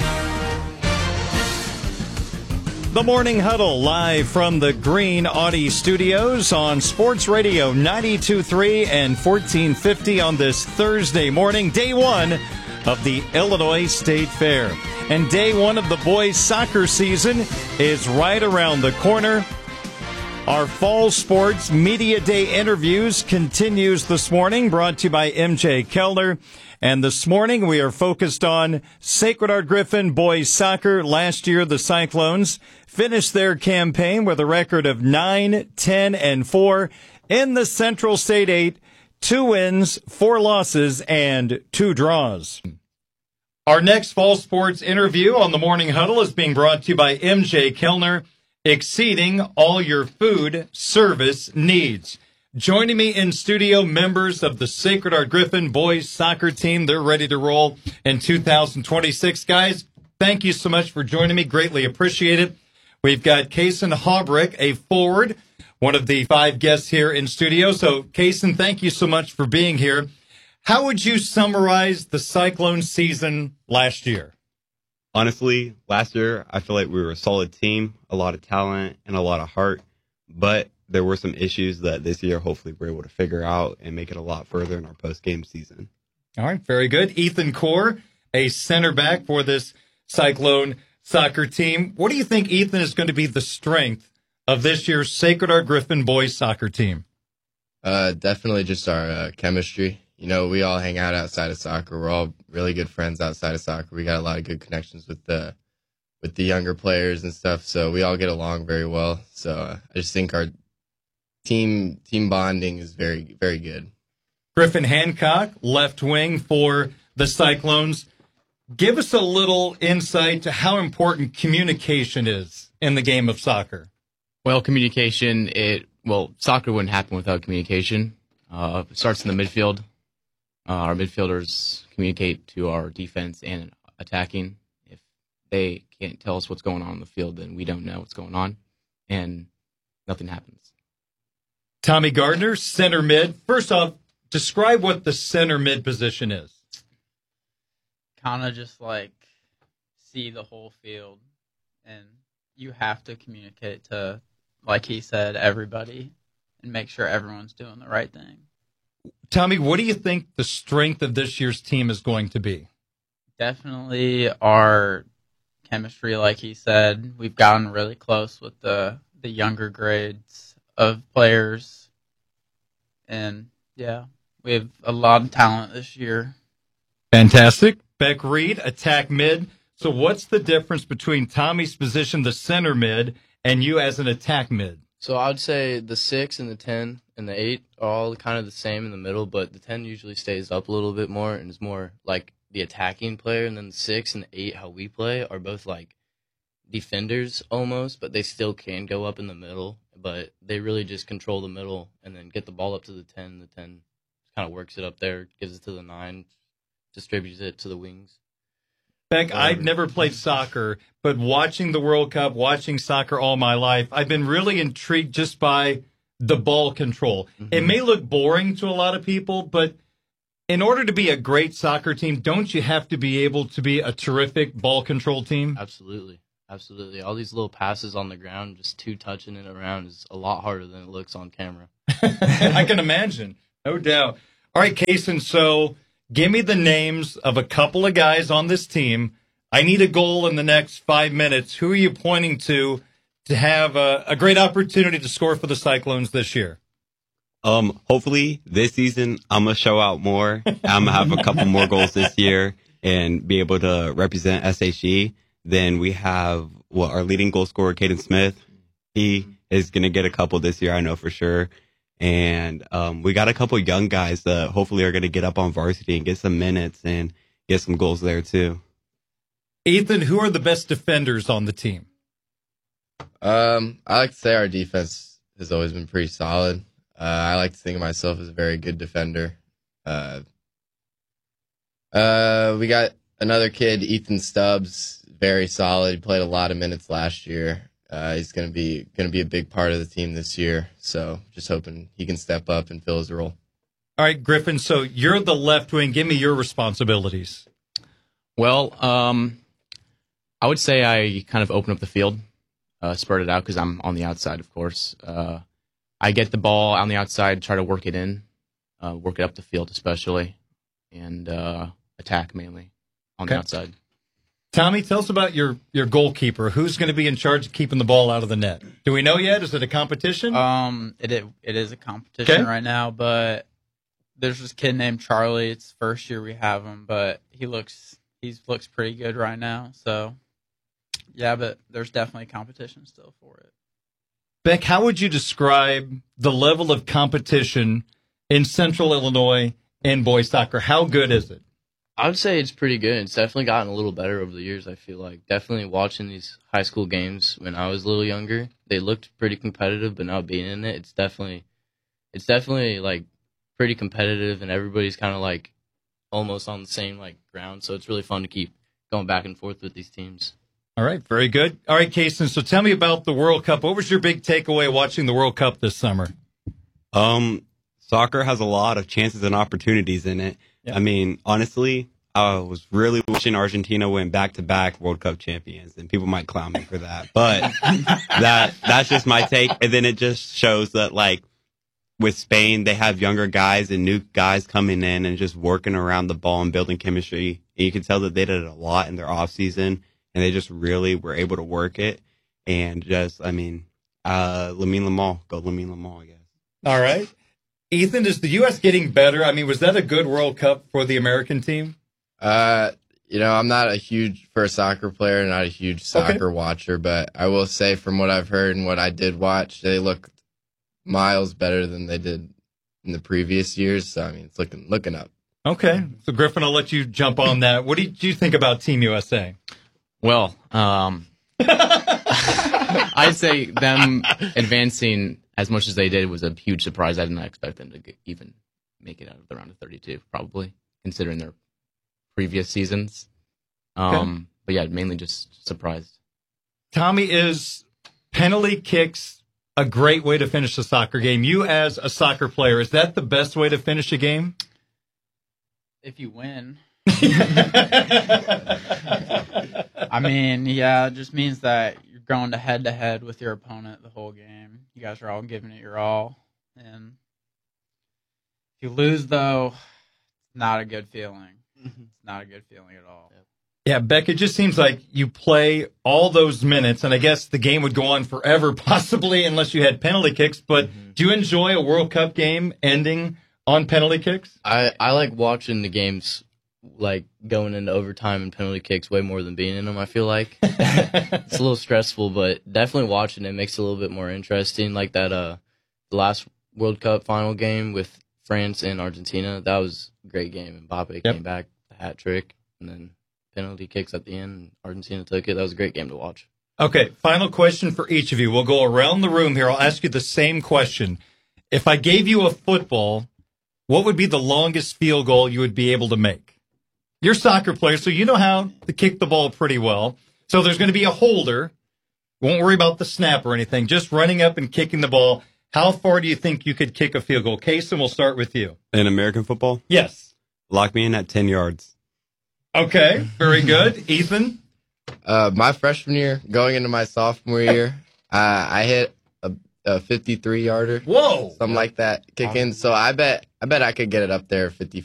The Morning Huddle, live from the Green Audi Studios on Sports Radio 92.3 and 1450 on this Thursday morning, day one of the Illinois State Fair. And day one of the boys' soccer season is right around the corner. Our Fall Sports Media Day interviews continues this morning, brought to you by MJ Kellner. And this morning we are focused on Sacred Heart Griffin boys soccer. Last year, the Cyclones finished their campaign with a record of 9-10-4 in the Central State 8, 2 wins, 4 losses, and 2 draws. Our next Fall Sports interview on the Morning Huddle is being brought to you by MJ Kellner, exceeding all your food service needs. Joining me in studio, members of the Sacred Heart Griffin boys soccer team. They're ready to roll in 2026. Guys, thank you so much for joining me. Greatly appreciate it. We've got Kaysen Haubrich, a forward, one of the 5 guests here in studio. So, Kaysen, thank you so much for being here. How would you summarize the Cyclone season last year? Honestly, last year, I feel like we were a solid team, a lot of talent, and a lot of heart. But there were some issues that this year, hopefully, we're able to figure out and make it a lot further in our post-game season. All right, very good. Ethan Core, a center back for this Cyclone soccer team. What do you think, Ethan, is going to be the strength of this year's Sacred Heart Griffin boys soccer team? Definitely just our chemistry. You know, we all hang out outside of soccer. We're all really good friends outside of soccer. We got a lot of good connections with the younger players and stuff, so we all get along very well. So I just think our team bonding is very, very good. Griffin Hancock, left wing for the Cyclones. Give us a little insight to how important communication is in the game of soccer. Well, communication, soccer wouldn't happen without communication. It starts in the midfield. Our midfielders communicate to our defense and attacking. If they can't tell us what's going on the field, then we don't know what's going on, and nothing happens. Tommy Gardner, center mid. First off, describe what the center mid position is. Kind of just like see the whole field, and you have to communicate to, like he said, everybody, and make sure everyone's doing the right thing. Tommy, what do you think the strength of this year's team is going to be? Definitely our chemistry, like he said. We've gotten really close with the younger grades of players. And, yeah, we have a lot of talent this year. Fantastic. Beck Reed, attack mid. So what's the difference between Tommy's position, the center mid, and you as an attack mid? So I would say the 6 and the 10 and the 8 are all kind of the same in the middle, but the 10 usually stays up a little bit more and is more like the attacking player, and then the 6 and the 8, how we play, are both like defenders almost, but they still can go up in the middle, but they really just control the middle and then get the ball up to the 10. The 10 kind of works it up there, gives it to the 9, distributes it to the wings. Beck, I've never played soccer, but watching the World Cup, watching soccer all my life, I've been really intrigued just by the ball control. Mm-hmm. It may look boring to a lot of people, but in order to be a great soccer team, don't you have to be able to be a terrific ball control team? Absolutely. Absolutely. All these little passes on the ground, just 2 touching it around, is a lot harder than it looks on camera. I can imagine. No doubt. All right, Kaysen, so give me the names of a couple of guys on this team. I need a goal in the next 5 minutes. Who are you pointing to have a great opportunity to score for the Cyclones this year? Hopefully this season I'm going to show out more. I'm going to have a couple more goals this year and be able to represent SHE. Then we have our leading goal scorer, Caden Smith. He is going to get a couple this year, I know for sure. And we got a couple young guys that hopefully are going to get up on varsity and get some minutes and get some goals there too. Ethan, who are the best defenders on the team? I like to say our defense has always been pretty solid. I like to think of myself as a very good defender. We got another kid, Ethan Stubbs, very solid. He played a lot of minutes last year. He's going to be a big part of the team this year. So just hoping he can step up and fill his role. All right, Griffin, so you're the left wing. Give me your responsibilities. Well, I would say I kind of open up the field, spread it out because I'm on the outside, of course. I get the ball on the outside, try to work it in, work it up the field especially, and attack mainly on the outside. Tommy, tell us about your goalkeeper. Who's going to be in charge of keeping the ball out of the net? Do we know yet? Is it a competition? It is a competition right now, but there's this kid named Charlie. It's the first year we have him, but he looks pretty good right now. So, yeah, but there's definitely competition still for it. Beck, how would you describe the level of competition in Central Illinois in boys soccer? How good is it? I would say it's pretty good. It's definitely gotten a little better over the years, I feel like. Definitely watching these high school games when I was a little younger, they looked pretty competitive, but now being in it, it's definitely like pretty competitive, and everybody's kind of like almost on the same like ground, so it's really fun to keep going back and forth with these teams. All right, very good. All right, Kaysen, so tell me about the World Cup. What was your big takeaway watching the World Cup this summer? Soccer has a lot of chances and opportunities in it. Yeah. I mean, honestly, I was really wishing Argentina went back-to-back World Cup champions, and people might clown me for that. But that's just my take. And then it just shows that, like, with Spain, they have younger guys and new guys coming in and just working around the ball and building chemistry. And you can tell that they did a lot in their offseason, and they just really were able to work it. And just, I mean, Lamine Yamal, go Lamine Yamal, I guess. All right. Ethan, is the U.S. getting better? I mean, was that a good World Cup for the American team? I'm not a huge soccer player, not a huge soccer watcher, but I will say from what I've heard and what I did watch, they look miles better than they did in the previous years. So, I mean, it's looking up. Okay. So, Griffin, I'll let you jump on that. What do you think about Team USA? Well, I'd say them advancing as much as they did was a huge surprise. I did not expect them to even make it out of the round of 32, probably, considering their previous seasons. But yeah, mainly just surprised. Tommy, is penalty kicks a great way to finish a soccer game? You as a soccer player, is that the best way to finish a game? If you win. I mean, yeah, it just means that you're going to head with your opponent the whole game. You guys are all giving it your all. And if you lose, though, it's not a good feeling. It's not a good feeling at all. Yeah, Beck, it just seems like you play all those minutes, and I guess the game would go on forever, possibly, unless you had penalty kicks. But do you enjoy a World Cup game ending on penalty kicks? I like watching the games, like, going into overtime and penalty kicks way more than being in them, I feel like. It's a little stressful, but definitely watching it makes it a little bit more interesting. Like that the last World Cup final game with France and Argentina, that was a great game. Mbappe came back, the hat trick, and then penalty kicks at the end. Argentina took it. That was a great game to watch. Okay, final question for each of you. We'll go around the room here. I'll ask you the same question. If I gave you a football, what would be the longest field goal you would be able to make? You're a soccer player, so you know how to kick the ball pretty well. So there's going to be a holder. Won't worry about the snap or anything. Just running up and kicking the ball. How far do you think you could kick a field goal? Kaysen, we'll start with you. In American football? Yes. Lock me in at 10 yards. Okay, very good. Ethan? My freshman year, going into my sophomore year, I hit a 53-yarder. Whoa! Something like that, kick in. So I bet I could get it up there 55.